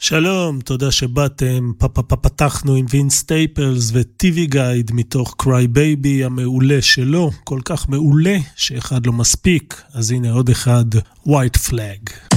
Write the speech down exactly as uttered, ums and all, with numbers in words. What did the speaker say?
שלום, תודה שבאתם. פתחנו עם וין סטייפלס וטי וי גייד מתוך קריי בייבי המעולה שלו, כל כך מעולה שאחד לא מספיק, אז הנה עוד אחד, White Flag.